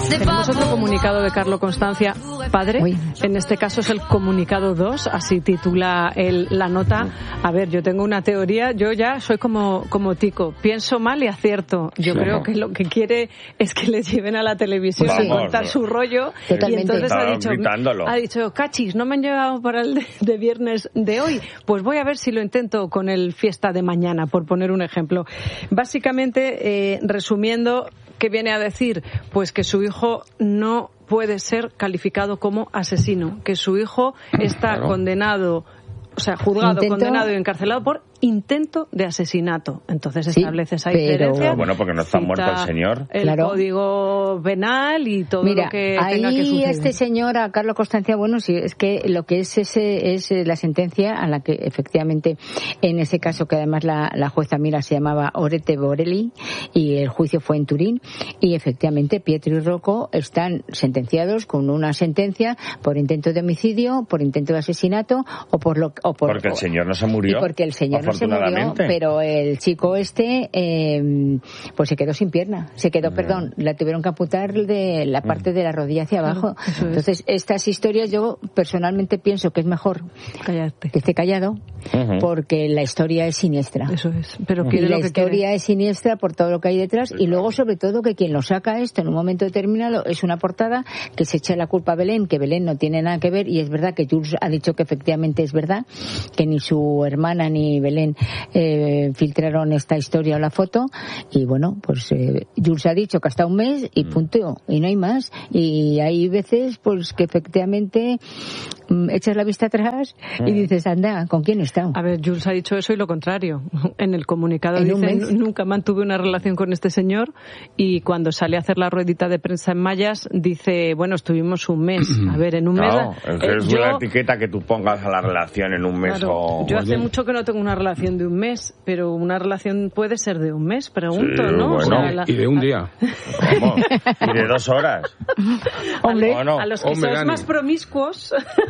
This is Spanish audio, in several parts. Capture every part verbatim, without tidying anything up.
Tenemos otro comunicado de Carlo Constancia, padre. Uy. En este caso es el comunicado dos, así titula el, la nota. A ver, yo tengo una teoría, yo ya soy como, como Tico, pienso mal y acierto. Yo sí. creo que lo que quiere es que le lleven a la televisión y contar su rollo. Totalmente. Y entonces ha dicho, gritándolo. ha dicho, cachis, no me han llevado para el de, de viernes de hoy. Pues voy a ver si lo intento con el fiesta de mañana, por poner un ejemplo. Básicamente, eh, resumiendo, ¿qué viene a decir? Pues que su hijo no puede ser calificado como asesino, que su hijo está claro. condenado, o sea, juzgado, Intento... condenado y encarcelado por intento de asesinato. Entonces sí, establece esa diferencia. Pero bueno, porque no está muerto el señor. El claro. código penal y todo Mira, lo que ahí tenga que suceder. Este señor, a Carlos Constancia, bueno, sí, es que lo que es ese es la sentencia a la que efectivamente, en ese caso que además la, la jueza Mira se llamaba Orete Borelli y el juicio fue en Turín y efectivamente Pietro y Rocco están sentenciados con una sentencia por intento de homicidio, por intento de asesinato o por lo o por, porque el señor no se murió. Y porque el señor no se murió, pero el chico este eh, pues se quedó sin pierna, se quedó, no. perdón, la tuvieron que amputar de la parte de la rodilla hacia abajo. Claro, entonces, es. estas historias yo personalmente pienso que es mejor Cállate. que esté callado, uh-huh. porque la historia es siniestra. Eso es. Pero uh-huh. y la que historia quiere. es siniestra por todo lo que hay detrás sí, y luego sobre todo que quien lo saca esto en un momento determinado es una portada que se echa la culpa a Belén, que Belén no tiene nada que ver, y es verdad que Jules ha dicho que efectivamente es verdad, que ni su hermana ni Belén eh, filtraron esta historia o la foto, y bueno, pues eh, Jules ha dicho que hasta un mes y punto, y no hay más, y hay veces pues que efectivamente mm, echas la vista atrás y dices, anda, ¿con quién está? A ver, Jules ha dicho eso y lo contrario. En el comunicado dice, nunca mantuve una relación con este señor, y cuando sale a hacer la ruedita de prensa en Mayas dice, bueno, estuvimos un mes. A ver, en un mes... No, es, eh, es yo, una etiqueta que tú pongas a la relación en un mes. Claro, o... yo hace mucho que no tengo una relación de un mes, pero una relación puede ser de un mes, pregunto, sí, ¿no? Bueno. O sea, la... Y de un día. ¿Cómo? Y de dos horas. Hombre, a, lo, a los que Hombre, sois Dani. más promiscuos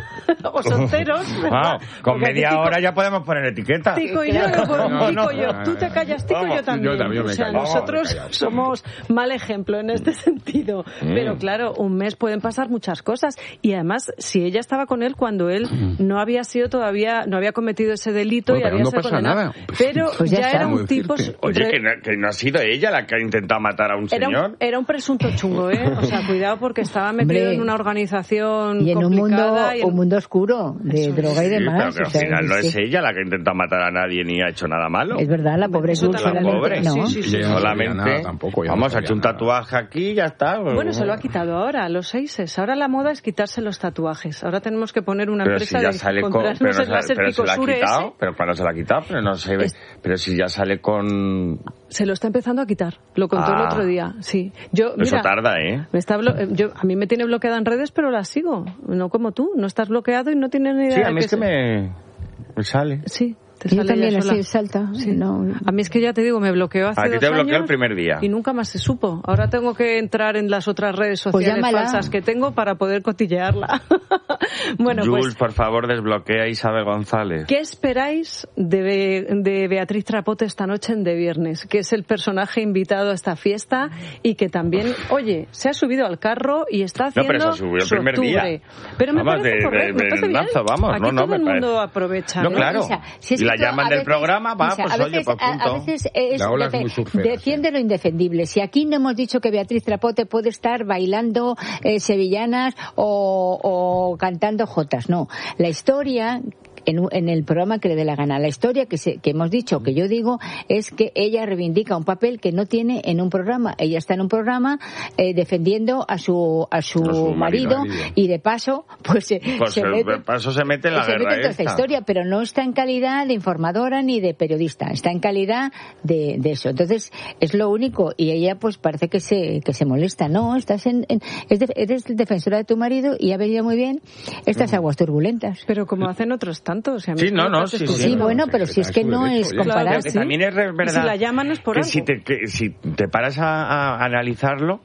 o solteros, wow, con porque media tico, hora ya podemos poner etiqueta. Tico y yo, no, tico yo, tú te callas, Tico, yo también. Yo también me o sea, callo. nosotros Vamos, somos mal ejemplo en este sentido. Mm. Pero claro, un mes pueden pasar muchas cosas, y además, si ella estaba con él cuando él no había sido todavía, no había cometido ese delito bueno, y había no sido pasa condenado. Nada. Pero pues ya, ya era un tipo... Oye, que no, que no ha sido ella la que ha intentado matar a un era señor. Un, era un presunto chungo, ¿eh? O sea, cuidado, porque estaba metido Hombre, en una organización y en un mundo, y en... un mundo oscuro de Eso droga sí, y demás. Pero que al o sea, final no sí. es ella la que ha intentado matar a nadie ni ha hecho nada malo. Es verdad, la pobre Jules solamente. Pobre. No. Sí, sí, sí. No solamente. Nada, tampoco, vamos a echar un tatuaje nada. Aquí y ya está. Bueno, se lo ha quitado ahora, a los seises. Ahora la moda es quitarse los tatuajes. Ahora tenemos que poner una pero empresa si ya de sale comprarnos con, pero el no, láser pero se lo ha quitado, ese. pero cuando se lo ha quitado, pero no se ve. Es... Pero si ya sale con... Se lo está empezando a quitar. Lo contó ah, el otro día, sí. Yo, eso mira, tarda, ¿eh? Me está blo- yo, a mí me tiene bloqueada en redes, pero la sigo. No como tú, no estás bloqueado y no tienes ni idea. Sí, a mí de es que, que me... me sale. Sí. Te yo sale también así salta. Sí. No. A mí es que ya te digo, me bloqueó hace a ti dos te bloqueó años el primer día. y nunca más se supo. Ahora tengo que entrar en las otras redes sociales pues falsas que tengo para poder cotillearla. Bueno, Jules, pues, por favor, desbloquea a Isabel González. ¿Qué esperáis de, de Beatriz Trapote esta noche en De Viernes? Que es el personaje invitado a esta fiesta y que también, oye, se ha subido al carro y está haciendo no, pero se subió el su primer octubre. día. Pero me vamos, parece de, correcto, de, me parece de bien. lanzo, vamos. Aquí no, no, todo me el mundo parece... aprovecha. No, ¿no? claro. O sea, si es y la que llaman a del veces, programa, va, o sea, pues a veces, oye, pues punto. A, a veces es, la ola defe- es muy surfera, defiende sí. lo indefendible. Si aquí no hemos dicho que Beatriz Trapote puede estar bailando eh, sevillanas o, o cantando jotas, no. La historia... En, en el programa que le dé la gana. La historia que, se, que hemos dicho, que yo digo, es que ella reivindica un papel que no tiene en un programa. Ella está en un programa eh, defendiendo a su a su, a su marido, marido y de paso, pues, pues se, el, mete, de paso se mete en la se guerra mete en toda esta historia, pero no está en calidad de informadora ni de periodista, está en calidad de, de eso. Entonces, es lo único. Y ella, pues, parece que se que se molesta. No, estás en, en es de, eres defensora de tu marido y ha venido muy bien estas aguas turbulentas. Pero como hacen otros tantos. O sea, sí, no, no, sí, sí, sí, bueno, pero si es que no es comparar. Claro, también es verdad si la llaman es por que algo. si te, que si te paras a, a analizarlo,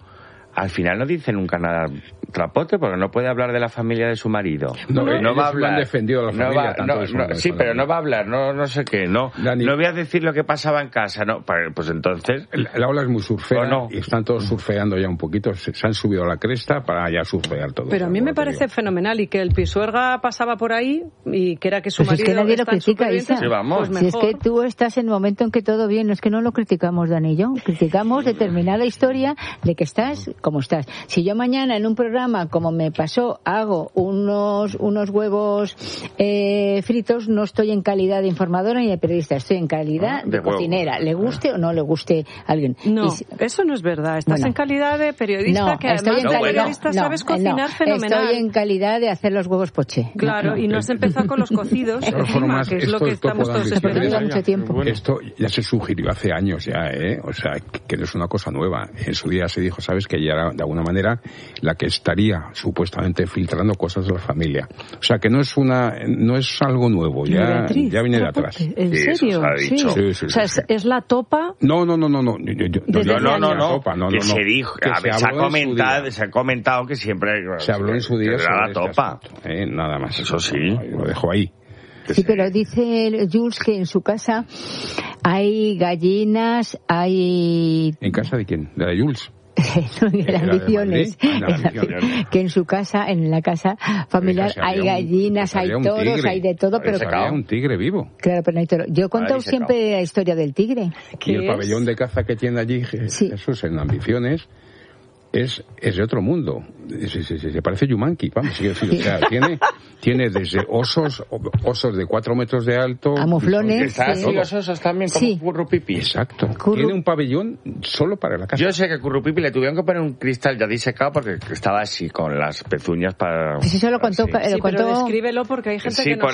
al final no dice nunca nada trapote, porque no puede hablar de la familia de su marido. No, no, no va a hablar. Han defendido a la familia, no va, tanto no, de su no, madre, sí, pero no va a hablar, no, no sé qué, no. Dani, no voy a decir lo que pasaba en casa, no. Pues entonces. La, la ola es muy surfera no. y están todos surfeando ya un poquito. Se, se han subido a la cresta para ya surfear todo. Pero a mí me parece fenomenal y que el Pisuerga pasaba por ahí y que era que su pues marido es que nadie lo critica, Isa. Sí, vamos. Pues si es que tú estás en el momento en que todo bien, no es que no lo criticamos, Dani y yo. Criticamos determinada historia de que estás como estás. Si yo mañana en un programa, como me pasó, hago unos unos huevos eh, fritos, no estoy en calidad de informadora ni de periodista, estoy en calidad ah, de, de cocinera. Le guste o no le guste a alguien. No, si, eso no es verdad. Estás bueno, en calidad de periodista, no, que además estoy en de calidad, periodista no, sabes cocinar no, fenomenal. Estoy en calidad de hacer los huevos poché. Claro, no, no. y no has empezado con los cocidos, encima, que es lo que estamos todos esperando. Mucho tiempo. Esto ya se sugirió hace años ya, ¿eh? O sea, que no es una cosa nueva. En su día se dijo, ¿sabes? Que ella era, de alguna manera, la que estaría supuestamente filtrando cosas de la familia. O sea, que no es una, no es algo nuevo, ya, Beatriz, ya viene de atrás. ¿En sí, serio? Sí. Sí. Sí, sí, o sea, sí, sí. Es, es la topa. No, no, no, no, no. Yo, yo, no, no, no, no, topa, no, que no, se no. dijo, Que a ver, se, se, ha habló comentado, se ha comentado que siempre se habló en su día sobre sobre la este topa. asunto, ¿eh? Nada más. Eso sí. Lo dejo ahí. Sí, pero dice Jules que en su casa hay gallinas, hay... ¿En casa de quién? ¿De la Jules? no, de las ambiciones. Ah, no, ambiciones. Que en su casa, en la casa familiar, Pero hay un, gallinas, hay toros, tigre. Hay de todo, pero... Había un tigre vivo. Claro, pero no hay toro. Yo he contado siempre la historia del tigre. Y el es? pabellón de caza que tiene allí sí. Jesús en Ambiciones es, es de otro mundo. Se, se, se parece Yumanqui, vamos, quiero decir, o sea, tiene, tiene desde osos, osos de cuatro metros de alto, a muflones, ¿Estás sí. los osos también como sí. Currupipi? Exacto. Curru... Tiene un pabellón solo para la casa. Yo sé que Currupipi le tuvieron que poner un cristal ya disecado porque estaba así con las pezuñas para. Pues eso lo contó, sí. lo Sí, contó... pero descríbelo porque hay gente sí, que no